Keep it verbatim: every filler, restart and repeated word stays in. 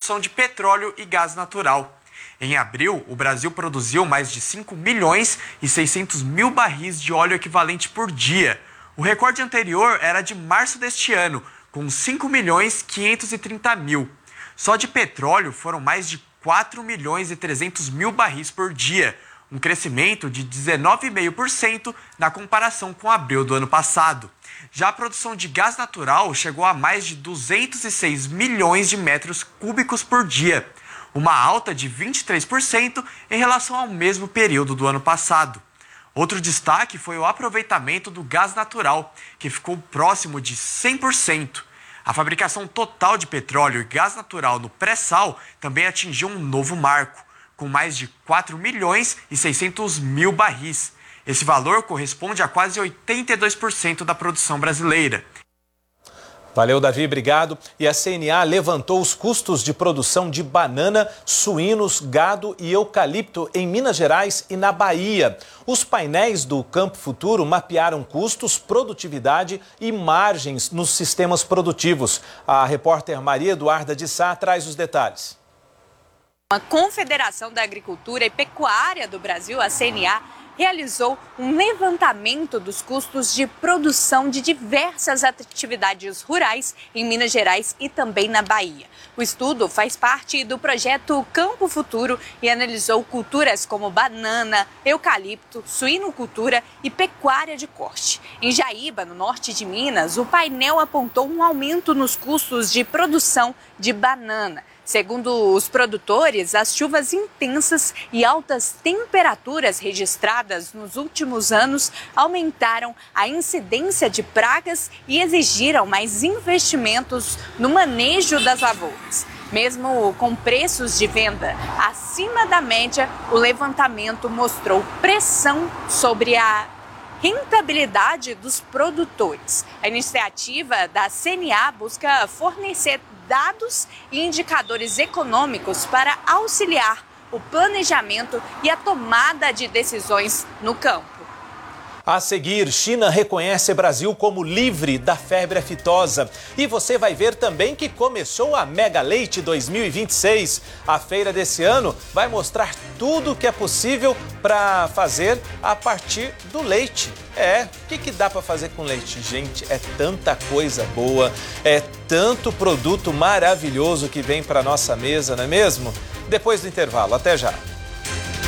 produção de petróleo e gás natural. Em abril, o Brasil produziu mais de cinco milhões e seiscentos mil barris de óleo equivalente por dia. O recorde anterior era de março deste ano, com cinco milhões e quinhentos e trinta mil. Só de petróleo foram mais de quatro milhões e trezentos mil barris por dia, um crescimento de dezenove vírgula cinco por cento na comparação com abril do ano passado. Já a produção de gás natural chegou a mais de duzentos e seis milhões de metros cúbicos por dia, uma alta de vinte e três por cento em relação ao mesmo período do ano passado. Outro destaque foi o aproveitamento do gás natural, que ficou próximo de cem por cento. A fabricação total de petróleo e gás natural no pré-sal também atingiu um novo marco, com mais de quatro milhões e seiscentos mil barris. Esse valor corresponde a quase oitenta e dois por cento da produção brasileira. Valeu, Davi, obrigado. E a C N A levantou os custos de produção de banana, suínos, gado e eucalipto em Minas Gerais e na Bahia. Os painéis do Campo Futuro mapearam custos, produtividade e margens nos sistemas produtivos. A repórter Maria Eduarda de Sá traz os detalhes. A Confederação da Agricultura e Pecuária do Brasil, a C N A, realizou um levantamento dos custos de produção de diversas atividades rurais em Minas Gerais e também na Bahia. O estudo faz parte do projeto Campo Futuro e analisou culturas como banana, eucalipto, suinocultura e pecuária de corte. Em Jaíba, no norte de Minas, o painel apontou um aumento nos custos de produção de banana. Segundo os produtores, as chuvas intensas e altas temperaturas registradas nos últimos anos aumentaram a incidência de pragas e exigiram mais investimentos no manejo das lavouras. Mesmo com preços de venda acima da média, o levantamento mostrou pressão sobre a rentabilidade dos produtores. A iniciativa da C N A busca fornecer dados e indicadores econômicos para auxiliar o planejamento e a tomada de decisões no campo. A seguir, China reconhece Brasil como livre da febre aftosa. E você vai ver também que começou a Mega Leite dois mil e vinte e seis. A feira desse ano vai mostrar tudo o que é possível para fazer a partir do leite. É, o que, que dá para fazer com leite? Gente, é tanta coisa boa, é tanto produto maravilhoso que vem para nossa mesa, não é mesmo? Depois do intervalo, até já.